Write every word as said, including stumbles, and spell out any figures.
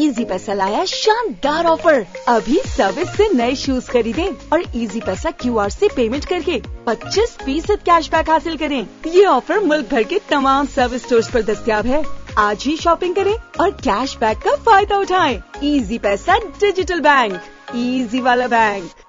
Easy पैसा लाया शानदार ऑफर। अभी सर्विस से नए शूज खरीदें और इजी पैसा क्यू आर से पेमेंट करके पच्चीस फीसद कैशबैक हासिल करें। ये ऑफर मुल्क भर के तमाम सर्विस स्टोर्स पर दस्तयाब है। आज ही शॉपिंग करें और कैशबैक का फायदा उठाएं। इजी पैसा डिजिटल बैंक, इजी वाला बैंक।